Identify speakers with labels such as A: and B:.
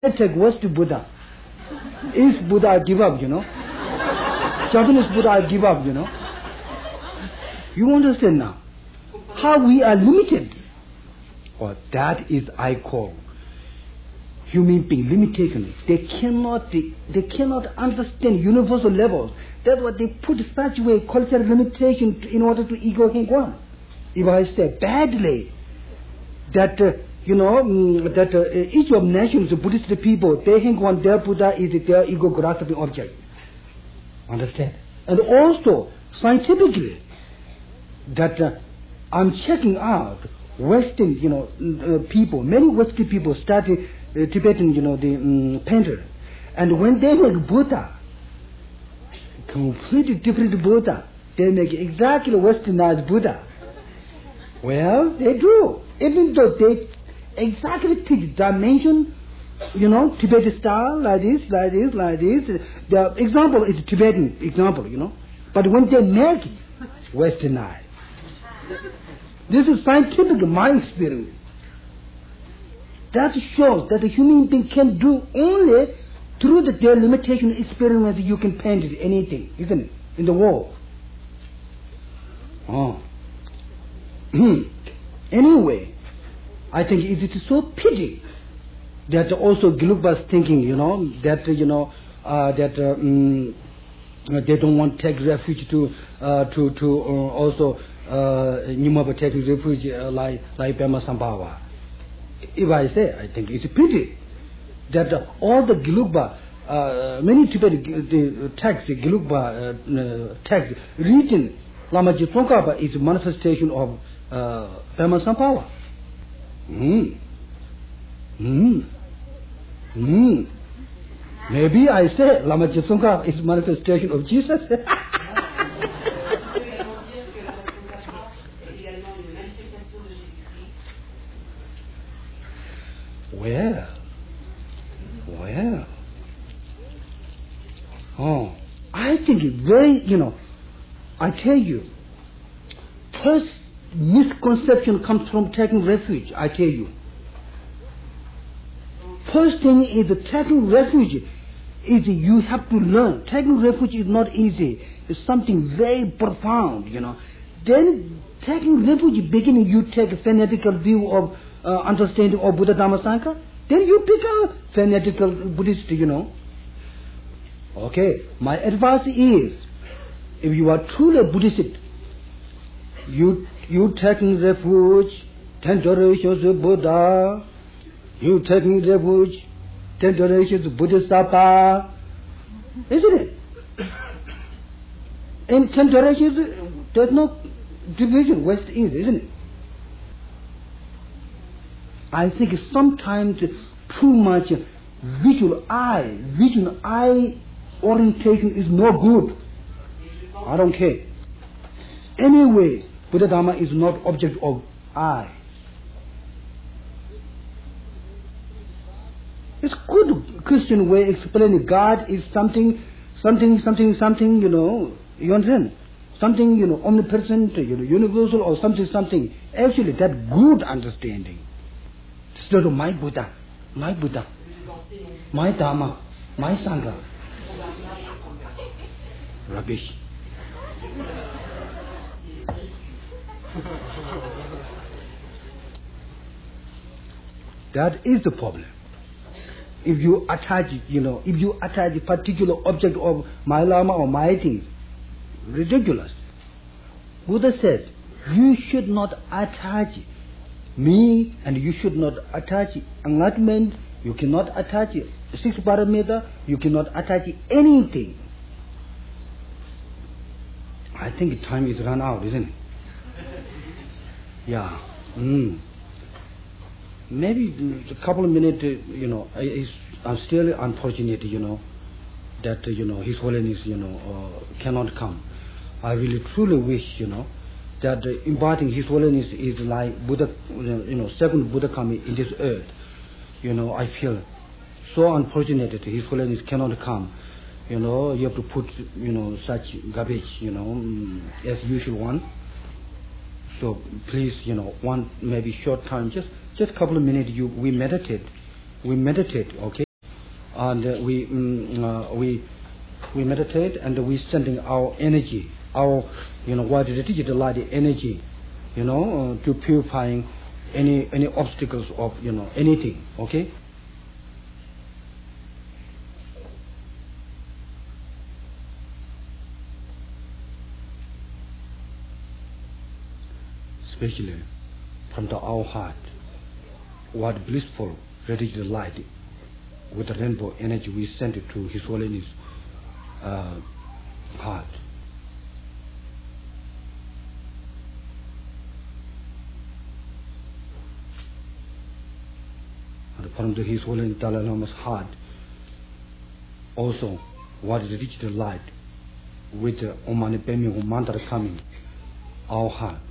A: take West Buddha. East Buddha, I give up, Japanese Buddha, I give up, You understand now? How we are limited. Or that is, I call, human being limitation. They cannot understand universal levels. That's what they put such way cultural limitation in order to ego can go on. If I say badly that each of nations, the Buddhist people, they think on their Buddha is their ego grasping object. Understand? And also scientifically that I'm checking out Western, people. Many Western people study Tibetan, the painter, and when they make Buddha, completely different Buddha, they make exactly Westernized Buddha. Well, they do, even though they exactly teach dimension, Tibetan style, like this. The example is Tibetan example, but when they make it Westernized. This is scientific, my experience. That shows that the human being can do only through their limitation experience. You can paint it, anything, isn't it? In the world. Anyway, I think it is so pity that also Gelugpa's thinking, that they don't want to take refuge to also Nyingma taking refuge like Pema Sambhava. If I say, I think it's a pity that all the Gelugpa, many Tibetan texts, Gelugpa texts, written Lamaji Tsongkhapa is a manifestation of Pema Sambhava. Maybe I say Lamaji Tsongkhapa is a manifestation of Jesus. Well. I think it's very, I tell you, first misconception comes from taking refuge, I tell you. First thing is taking refuge is you have to learn. Taking refuge is not easy. It's something very profound, Then taking refuge, beginning you take a fanatical view of understanding of Buddha Dhamma Sangha. Then you become fanatical Buddhist, Okay, my advice is, if you are truly Buddhist, you taking refuge, 10 generations of Buddha, you taking refuge, 10 generations of Bodhisattva, isn't it? In 10 generations, there's no division, West, East, isn't it? I think sometimes too much visual eye orientation is no good. I don't care. Anyway, Buddha Dhamma is not object of eye. It's good Christian way explaining God is something, you understand? Something, omnipresent, universal or something. Actually, that good understanding. Instead of my Buddha, my Dhamma, my Sangha. Rubbish. That is the problem. If you attach, a particular object of my Lama or my things, ridiculous. Buddha says, you should not attach me, and you should not attach enlightenment, you cannot attach six paramita, you cannot attach anything. I think time is run out, isn't it? Yeah. Maybe a couple of minutes, I'm still unfortunate, that, His Holiness, cannot come. I really truly wish, that inviting His Holiness is like Buddha, second Buddha coming in this earth. I feel so unfortunate that His Holiness cannot come. You have to put, such garbage, as usual one. So please, one maybe short time, just a couple of minutes, we meditate, okay? and we meditate, and we sending our energy, our what is the digital light energy, to purifying any obstacles of anything. Okay. Especially from our heart, what blissful radical light with the rainbow energy, we send it to His Holiness heart. And from His Holiness Dalai Lama's heart, also what is the digital light with the Om Mani Padme Hum mantra coming, our heart.